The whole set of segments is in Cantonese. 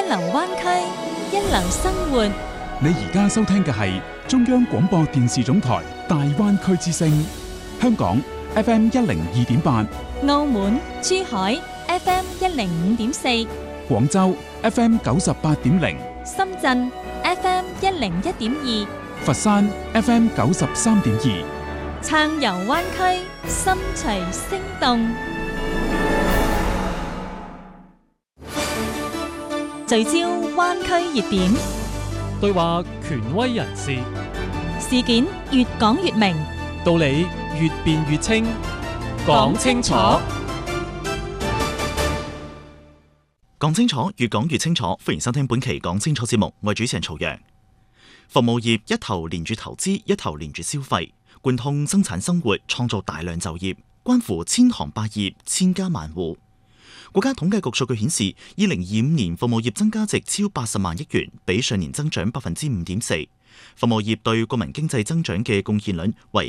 流灣區，一流生活。 你而家收聽嘅係中央廣播電視總台大灣區之聲，香港 FM 102.8， 澳門、珠海 FM 105.4， 廣州 FM 98.0， 深圳 FM 101.2， 佛山 FM 93.2， 撐遊灣區，心隨聲動。聚焦灣區熱點， 對話權威人士， 事件越講越明， 道理越辯越清，講清楚。 講清楚，越講越清楚。歡迎收聽本期講清楚節目，我係主持人曹陽。服務業一頭連住投資，一頭連住消費，貫通生產生活，創造大量就業，關乎千行百業，千家萬戶。國家統計局數據顯示，2025年服務業增加值超80萬億元，比上年增長5.4%。服務業對國民經濟增長嘅貢獻率為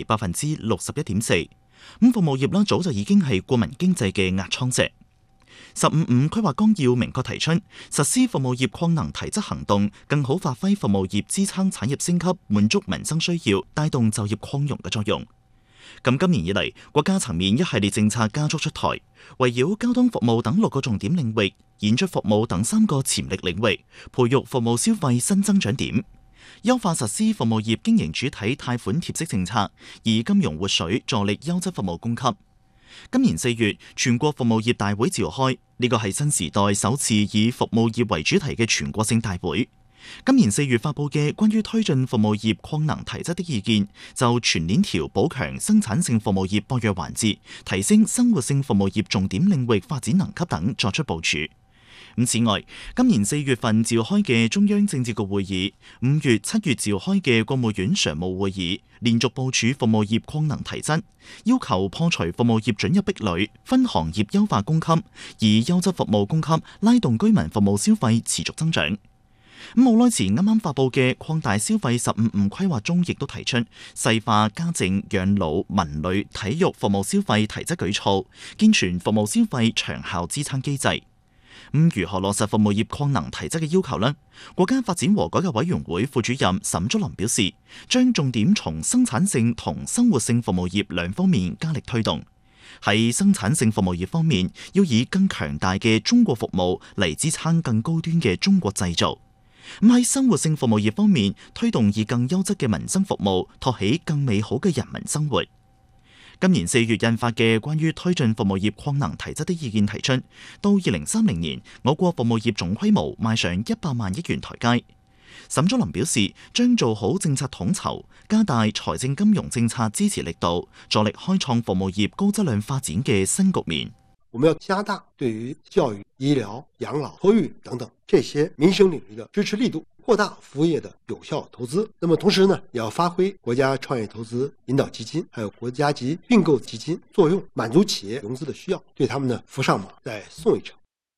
61.4%。咁服務業早就已經係國民經濟嘅壓艙石。15.5規劃綱要明確提出，實施服務業擴能提質行動，更好發揮服務業支撐產業升級、滿足民生需要、帶動就業擴容嘅作用。咁今年以嚟，國家層面一系列政策加速出台，圍繞交通服務等6個重點領域，演出服務等3個潛力領域，培育服務消費新增長點，優化實施服務業經營主體貸款貼息政策，以金融活水助力優質服務供給。今年4月，全國服務業大會召開，呢個係新時代首次以服務業為主題嘅全國性大會。今年4月發佈嘅關於推進服務業擴能提質的意見，就全鏈條補強生產性服務業薄弱環節，提升生活性服務業重點領域發展能級等作出部署。此外，今年4月份召開嘅中央政治局會議，5月、7月召開嘅國務院常務會議，連續部署服務業擴能提質，要求破除服務業准入壁壘，分行業優化供給，以優質服務供給拉動居民服務消費持續增長。冇耐前啱啱發佈嘅擴大消費15.5規劃中，亦都提出細化家政、養老、文旅、體育服務消費提質舉措，健全服務消費長效支撐機制。如何落實服務業擴能提質嘅要求呢？國家發展和改革委員會副主任沈竹林表示，將重點從生產性同生活性服務業兩方面加力推動。喺生產性服務業方面，要以更強大嘅中國服務嚟支撐更高端嘅中國製造。喺生活性服務業方面，推動以更優質嘅民生服務托起更美好嘅人民生活。今年4月印發嘅關於推進服務業擴能提質的意見提出，到2030年，我國服務業總規模邁上100萬億元台階。沈竹林表示，將做好政策統籌，加大財政金融政策支持力度，助力開創服務業高質量發展嘅新局面。 我們要加大對於教育、醫療、養老、托育等等這些民生領域的支持力度，擴大服務業的有效投資。那麼同時呢，也要發揮國家創業投資引導基金還有國家級併購基金作用，滿足企業融資的需要，對他們呢扶上馬，再送一程。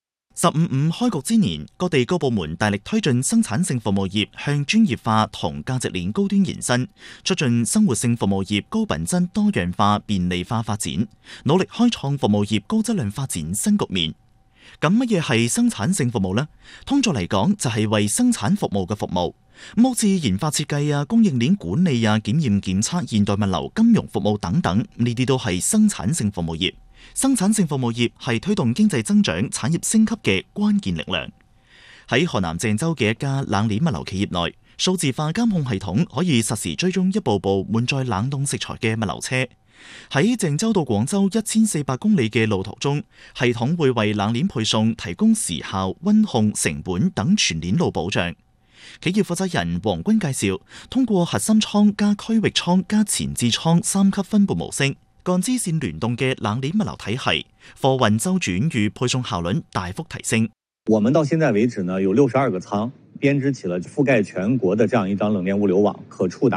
15.5開局之年，各地各部門大力推進生產性服務業向專業化同價值鏈高端延伸，促進生活性服務業高品質多樣化便利化發展，努力開創服務業高質量發展新局面。咁乜嘢係生產性服務呢？通俗嚟講，就係為生產服務嘅服務。好似研發設計啊、供應鏈管理啊、檢驗檢測、現代物流、金融服務等等，呢啲都係生產性服務業。生產性服務業係推動經濟增長、產業升級嘅關鍵力量。喺河南鄭州嘅一家冷鏈物流企業內，數字化監控系統可以實時追蹤一部部滿載冷凍食材嘅物流車。喺鄭州到廣州1400公里嘅路途中，系統會為冷鏈配送提供時效、溫控、成本等全鏈路保障。企業負責人黃軍介紹，通過核心倉加區域倉加前置倉3級分佈模式，幹支線聯動嘅冷鏈物流體系，貨運周轉與配送效率大幅提升。 我們到現在為止呢，有62個倉，編織起了覆蓋全國的這樣一張冷鏈物流網，可觸達